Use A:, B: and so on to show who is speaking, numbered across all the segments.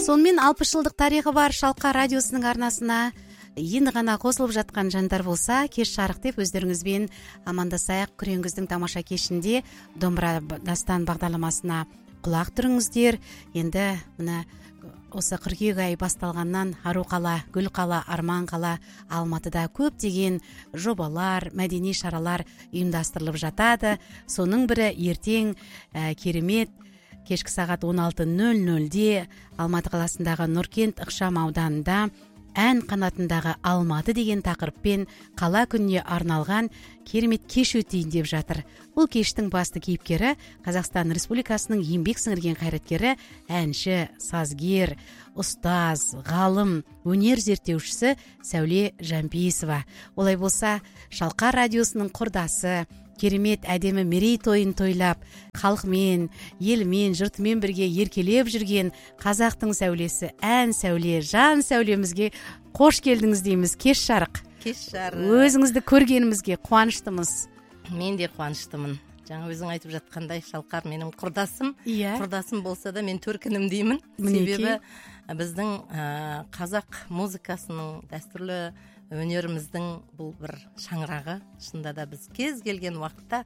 A: Сонымен 60 жылдық тарихы бар Шалқар радиосының арнасына енді ғана қосылып жатқан жандар болса, кеш жарық деп өздеріңізбен амандасайық. Күреңгіздің тамаша кешінде домбыра дастан бағдарламасына құлақ түріңіздер. Енді мына осы қыркүйек айы басталғаннан ару қала, гүл қала, арман қала Алматыда көптеген жобалар, мәдени шаралар ұйымдастырылып жатады. Соның бірі ертең керемет кешкі сағат 16:00-де Алматы қаласындағы Нұркент ықшам ауданында ән қанатындағы Алматы деген тақырыппен қала күніне арналған керемет кеш өтейін деп жатыр. Бұл кештің басты кейіпкері Қазақстан Республикасының еңбек сіңірген қайраткері, әнші, сазгер, ұстаз, ғалым, өнер зерттеушісі Сәуле Жампейісова. Олай болса, Шалқар радиосының құрдасы, керемет әдемі мерейтойын тойлап, халқымен, елмен, жұртымен бірге еркелеп жүрген қазақтың сәулесі, ән сәуле, жан сәулемізге қош келдіңіз дейміз. Кеш жарық.
B: Кеш жарық.
A: Өзіңізді көргенімізге қуаныштымыз.
B: Мен де қуаныштымын. Жаңа өзің айтып жатқандай, Шалқар менің құрдасым. Құрдасым болса да мен төркінім деймін. Себебі біздің қазақ музыкасының дәстүрлі өнеріміздің бұл бір шаңырағы. Шынында да біз кез келген уақытта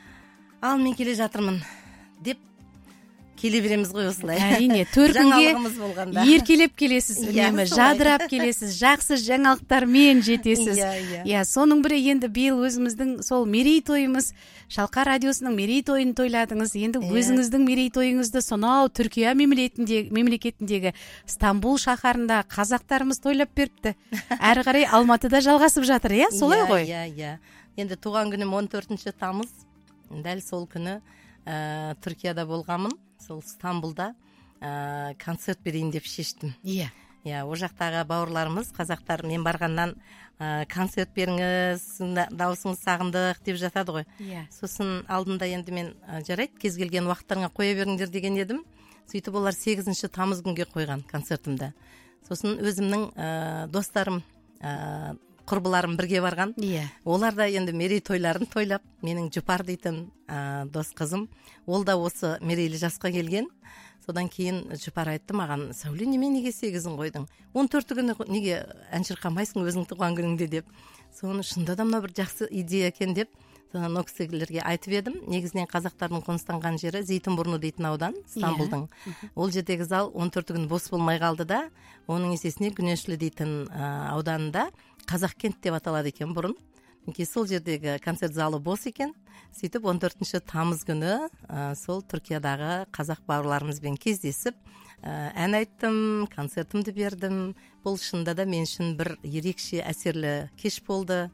B: ал мен келе жатырмын деп келе береміз ғой осылай.
A: Әрине, төркінге еркелеп келесіз, үнемі жадырап келесіз, жақсы жаңалықтармен жетесіз. Соның бірі енді биыл өзіміздің сол мерейтойымыз, Шалқар радиосының мерейтойын тойладыңыз. Енді өзіңіздің мерейтойыңызды сонау Түркия мемлекетіндегі Стамбул шаһарында қазақтарымыз тойлап беріпті. Әрі қарай Алматыда жалғасып жатыр, солай ғой?
B: Енді туған күнім 14 тамыз. Дәл сол күні Түркияда болғамын. Сол Стамбулда концерт берейін деп шештім. О жақтағы бауырларымыз, қазақтар мен барғаннан концерт беріңіз, дауысыңыз сағындық деп жатады ғой. Сосын алдында енді мен жарайды, кез келген уақыттарыңа қоя беріңдер деген едім. Сөйтіп олар 8 тамыз күнге қойған концертімді. Сосын өзімнің достарым, құрбыларым бірге барған. Олар да енді мерейтойларын тойлап, менің Жұпар дейтін дос қызым, ол да осы мерейлі жасқа келген. Содан кейін Жұпар айтты маған, Сәуле, неге 8-ін қойдың? 14 күні неге ән шырқамайсың өзің туған күніңде деп. Соны шынында да мына бір жақсы идея екен деп, содан ол кісілерге айтып едім. Негізінен қазақтардың қоныстанған жері Зейтінбұрны дейтін аудан, Стамбулдың. Ол жердегі зал 14 күн бос болмай қалды да, оның есесіне Күнешлі дейтін ауданында Қазақ кент деп аталады екен бұрын. Сол жердегі концерт залы бос екен. Сөйтіп 14 тамыз күні сол Түркиядағы қазақ бауырларымызбен кездесіп, ән айттым, концертімді бердім. Бұл шынында да мен үшін бір ерекше әсерлі кеш болды,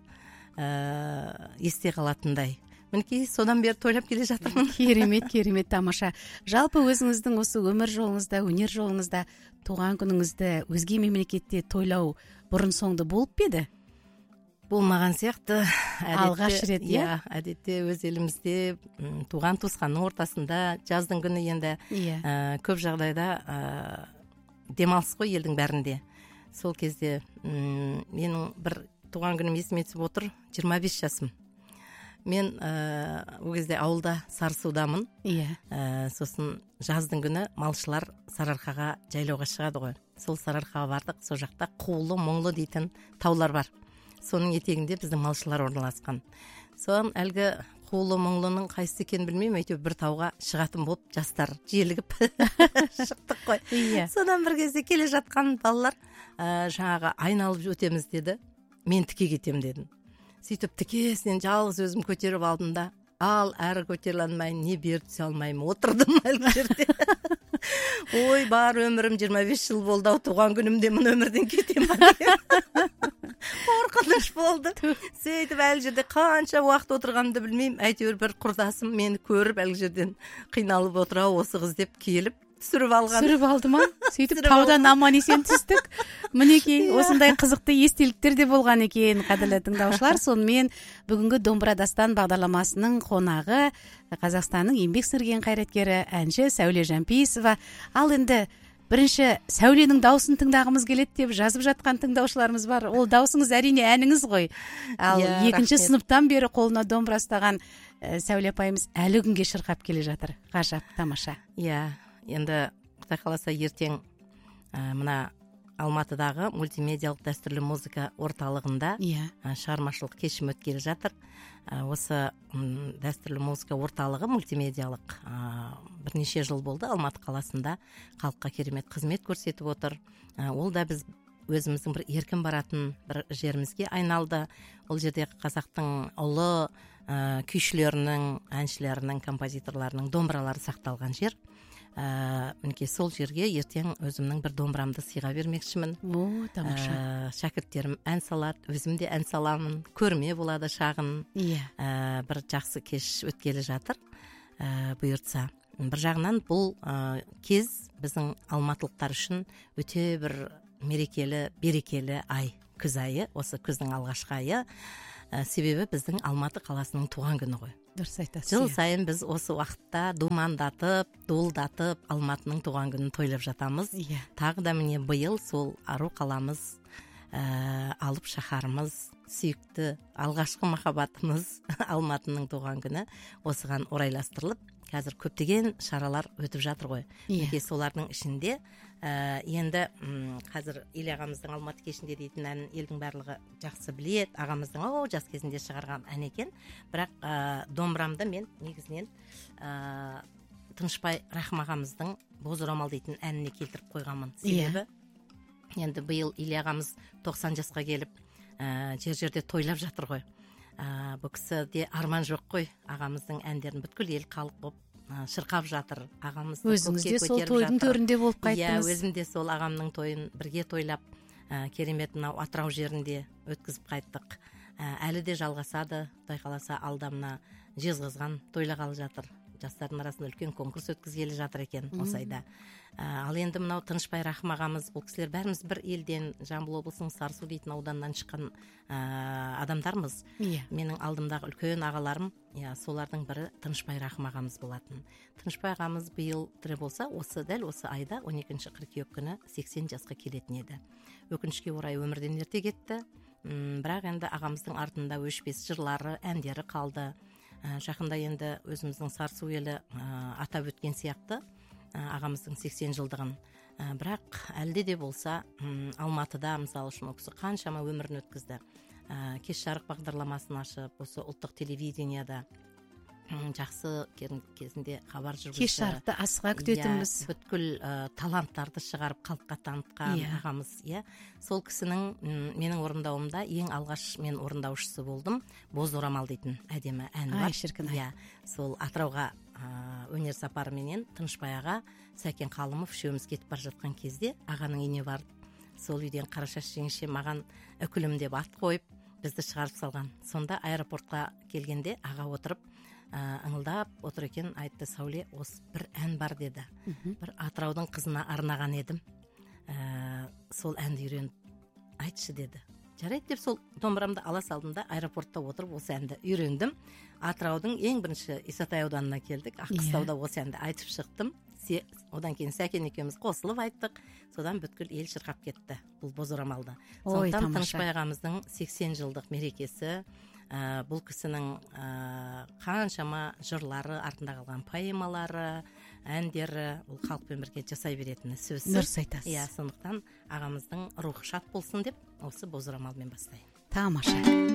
B: есте қалатындай. Мінекей содан бері тойлап келе жатырмын.
A: Керемет, тамаша. Жалпы өзіңіздің осы өмір жолыңызда, өнер жолыңызда туған күніңізді өзге мемлекетте тойлау бұрын соңды болып еді?
B: Болмаған сияқты.
A: Алғаш рет,
B: әдетте өз елімізде туған туысқанның ортасында жаздың күні енді көп жағдайда демалыс қой елдің бәрінде. Сол кезде менің бір туған күнім есіме түсіп отыр, 25 жасым. Мен ол кезде ауылда Сарысудамын. Сосын жаздың күні малшылар Сарыарқаға жайлауға шығады ғой. Сол Сарыарқаға бардық, сол жақта Қулы, Мұңлы дейтін таулар бар. Соның етегінде біздің малшылар орналасқан. Соған әлгі Қулы, Мұңлының қайсысы екенін білмеймін, әйтеуір бір тауға шығатын болып жастар желігіп шықтық қой. Содан бір кезде келе жатқан балалар жаңағы айналып өтеміз деді. Мен тіке кетем дедім. Сөйтіп тікесінен жалғыз өзім көтеріп алдым да, ал әрі көтеріле алмайын, не беріп түсе алмаймын, отырдым әлгі жерде. Ой, бар өмірім 25 жыл болды, туған күнімде мұн өмірден кетем ба деген. Қорқыныш болды. Сөйтіп әлгі жерде қанша уақыт отырғанымды білмеймін, әйтеуір бір құрдасым мені көріп әлгі жерден қиналып отыра, осы қыз деп келіп түсіріп
A: алды ма? Сөйтіп таудан аман есен түстік. Мінекей, осындай қызықты естеліктер де болған екен, қадірлі тыңдаушылар. Сонымен бүгінгі домбыра дастан бағдарламасының қонағы Қазақстанның еңбек сіңірген қайраткері, әнші Сәуле Жампейісова. Ал енді бірінші Сәуленің дауысын тыңдағымыз келеді деп жазып жатқан тыңдаушыларымыз бар. Ол дауысыңыз әрине әніңіз ғой. Ал екінші сыныптан бері қолына домбыра ұстаған Сәуле апайымыз әлі күнге шырқап келе жатыр. Ғажап, тамаша.
B: Енді Құдай қаласа ертең мына Алматыдағы мультимедиялық дәстүрлі музыка орталығында шығармашылық кешім өткелі жатыр. Осы дәстүрлі музыка орталығы мультимедиялық бірнеше жыл болды Алматы қаласында халыққа керемет қызмет көрсетіп отыр. Ол да біз өзіміздің бір еркін баратын бір жерімізге айналды. Ол жерде қазақтың ұлы күйшілерінің, әншілерінің, композиторларының домбыралары сақталған жер. Мінекей сол жерге ертең өзімнің бір домбырамды сыйға бермекшімін.
A: Тамаша.
B: Шәкірттерім ән салады, өзім де ән саламын. Көрме болады шағын. Бір жақсы кеш өткелі жатыр. Бұйыртса. Бір жағынан бұл кез біздің алматылықтар үшін өте бір мерекелі, берекелі ай, күз айы. Осы күздің алғашқы айы. Себебі біздің Алматы қаласының туған күні ғой.
A: Дұрыс айтасыз.
B: Жыл сайын біз осы уақытта думандатып, дуылдатып Алматының туған күнін тойлап жатамыз. Тағы да міне биыл сол ару қаламыз, алып шаһарымыз, сүйікті алғашқы махаббатымыз Алматының туған күні осыған орайластырылып, қазір көптеген шаралар өтіп жатыр ғой. Неге солардың ішінде енді қазір Илья ағамыздың Алматы кешінде дейтін әнін елдің барлығы жақсы біледі. Ағамыздың жас кезінде шығарған ән екен. Бірақ домбырамды мен негізінен Тынышбай Рахым ағамыздың Боз орамал дейтін әніне келтіріп қойғанмын. Себебі енді биыл Илья ағамыз 90 жасқа келіп жер-жерде тойлап жатыр ғой. Бұл кісіде арман жоқ қой. Ағамыздың әндерін бүткіл ел халық болып шырқап жатыр. Ағамыз
A: өзіңіз де сол тойдың төрінде болып қайттыңыз.
B: Өзім де сол ағамның тойын бірге тойлап, керемет мынау Атырау жерінде өткізіп қайттық. Әлі де жалғасады. Құдай қаласа алдамына жезқазған тойлағалы жатыр. Жастардың арасында үлкен конкурс өткізгелі жатыр екен осы айда. Ал енді мынау Тынышбай Рахым ағамыз, бұл кісілер бәріміз бір елден, Жамбыл облысының Сарысу дейтін ауданнан шыққан адамдармыз. Менің алдымдағы үлкен ағаларым, солардың бірі Тынышбай Рахым ағамыз болатын. Тынышбай ағамыз биыл тірі болса, дәл осы айда 12 қыркүйек күні 80 жасқа келетін еді. Өкінішке орай өмірден ерте кетті. Бірақ енді ағамыздың артында өшпес жырлары, әндері қалды. Жақында енді өзіміздің Сарысу елі атап өткен сияқты ағамыздың 80 жылдығын. Бірақ әлде де болса Алматыда мысалы үшін ол кісі қаншама өмірін өткізді. Кеш жарық бағдарламасын ашып, осы ұлттық телевидениеда жақсы кезінде хабар жүргізді.
A: Кеш жарықты асыға күтетінбіз.
B: Бүткіл таланттарды шығарып халыққа танытқан ағамыз. Сол кісінің менің орындауымда ең алғаш мен орындаушысы болдым. Боз орамал дейтін әдемі ән бар.
A: Шіркін.
B: Сол Атырауға өнер сапарыменен Тынышбай аға, Сәкен Қалымов үшеуміз кетіп бара жатқан кезде ағаның үйіне барып, сол үйден Қарашаш жеңеше маған үкілім деп ат қойып, бізді шығарып салған. Сонда аэропортқа келгенде аға отырып ыңылдап отыр екен, айтты: Сәуле, осы бір ән бар деді. Бір Атыраудың қызына арнаған едім. Сол әнді үйреніп айтшы деді. Жарайды деп сол домбырамды ала салдым да аэропортта отырып осы әнді үйрендім. Атыраудың ең бірінші Исатай ауданына келдік. Аққыстауда осы әнді айтып шықтым. Одан кейін Сәкен екеуміз қосылып айттық. Содан бүткіл ел шырқап кетті бұл боз орамалды. Сондықтан Тынышбай ағамыздың 80 жылдық мерекесі, бұл кісінің қаншама жырлары, артында қалған поэмалары, әндері бұл халықпен бірге жасай беретіні сөзсіз.
A: Дұрыс айтасыз.
B: Сондықтан ағамыздың рухы шат болсын деп осы боз орамалмен бастайын.
A: Тамаша.